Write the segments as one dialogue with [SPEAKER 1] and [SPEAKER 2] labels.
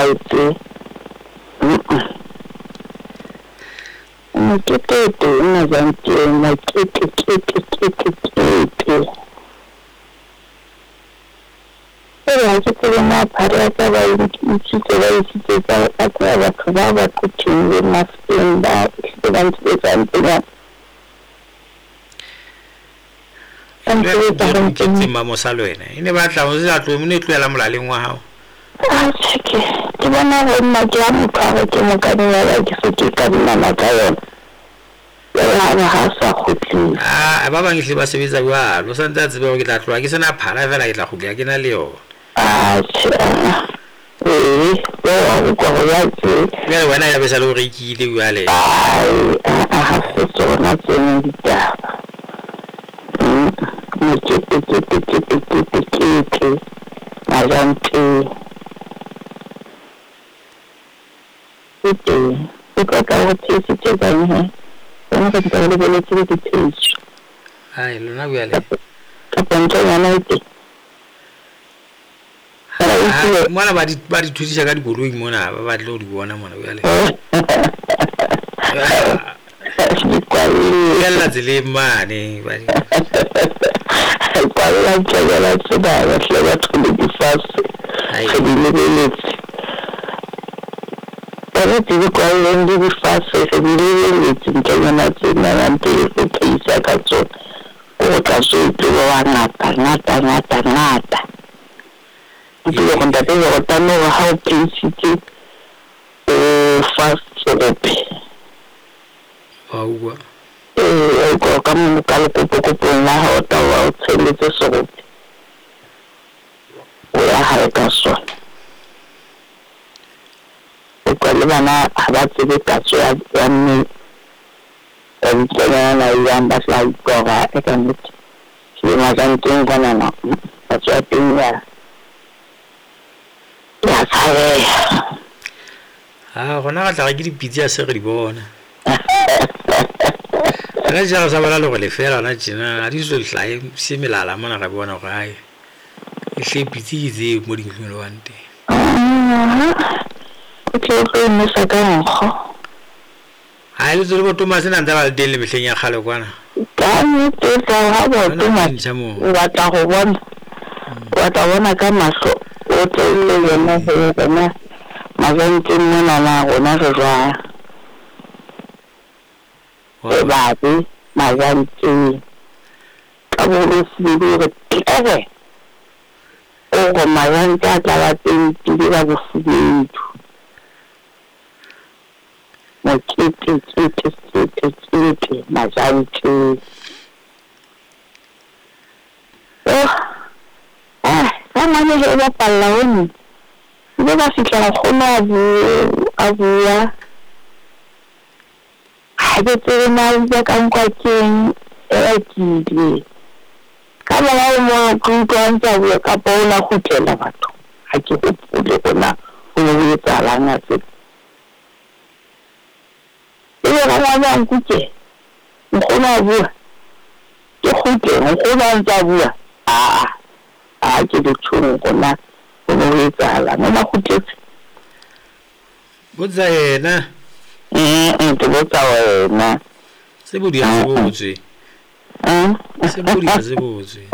[SPEAKER 1] haite Kete mazante na kete Era kete na parata ba ikite ba ikite ba akwa ba kutinge maspenda ikite ba
[SPEAKER 2] ke mamo sa lwena ine ba tla mo se tlo mo ne tloela molaleng wa hao
[SPEAKER 1] tsheke ke bona go nna ke a mophaga ke mo ka nela ke se ke ka nna ka yona ya ha sa khutli
[SPEAKER 2] ba bang hle ba sebetsa jwalo sa ntse tsebe ke tla tloa ke sena phara fela ke tla go ke na le yona
[SPEAKER 1] go ya tse
[SPEAKER 2] ya wena ya besa lo re ikile jwale
[SPEAKER 1] ha se tsona tsene ditaba ke mazante Ito ka ho tse bang he Ona ka tla le bele tse di page
[SPEAKER 2] ai lona bjale
[SPEAKER 1] ka ponto ya na ite
[SPEAKER 2] mona ba di thusisa ka dikoloi mona ba tlo di bona mona bjale ya la tsele mane ba di
[SPEAKER 1] kwala tsela tsela ba hle tlo di fase se di lebeletse Pero tiene cuál es el fase se vive el que no tiene antes que isa caso o caso tuvo nata y lo contate lo tano how principio fast sope
[SPEAKER 2] agua
[SPEAKER 1] ko kamo kalo poco na hota wa tsele tse sope o ya ha caso Kwale bana ba tsebe katso ya mme na ya mbasa ikora e ka nnete ke mazante ngwana na katso ya teng ya tsare
[SPEAKER 2] gona ga tla ke dipitse ya se re di bona ana ja sa bala le fela na tsena a di so hlae se melala mona ga bona go ai e hle pitse ze mo di nglo wante
[SPEAKER 1] ke no saka nkgo
[SPEAKER 2] ai le tsole botoma se nanda ba le behleng ya khale kwana
[SPEAKER 1] ka nnete ka ha botoma wa tla bona ka mahlo o tselle yona he bona mazantse mona na rona re jwa ba mazantse ka bo se di re tlebe o mazantse a tla ba teng di ba bo fudidu Kete mazante sana ne ba palaone le ba fitla gona bua ha be tsena ba ka nkwa keng ke ka ba mo kuntwa bua ka bona go tlela batho ha ke go pole bona go tsala nga se Rana nkuke nkona bua ke khote nkona ntsa bua ke di tsholo kona go tsala nna khotetse
[SPEAKER 2] botsa yena
[SPEAKER 1] ke botsa wena
[SPEAKER 2] se bodi ya se botse se bodi ya se botse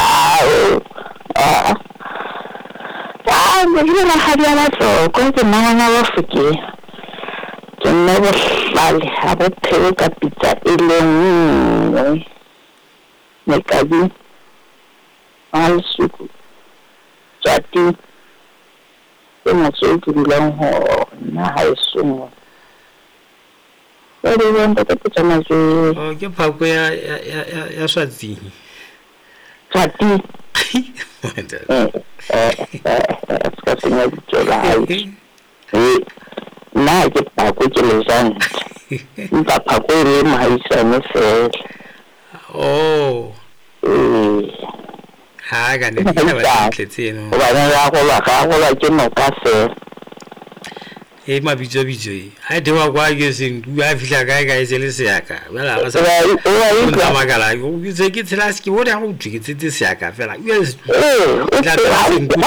[SPEAKER 1] le la hadia la tlo ke mana wa fike ke nna bo hlale ha bo phele ka pitsa e leng ne ka di al suku jati e mo se ke dilang ho na ha eso e re wonta ka tsana je
[SPEAKER 2] ke phako ya swatsi
[SPEAKER 1] jati ska senya ditsola na ke phako ke le jang nta phako re maisane fela
[SPEAKER 2] ha ga ne ba tletseno
[SPEAKER 1] ba na go la ke no ka se
[SPEAKER 2] e mabitso ha de wa kwa ke seng du a fihla ka e se le seaka bela ga sa o magala o itse ke tsela se ke bona go tsike tsetse seaka fela tla tla seng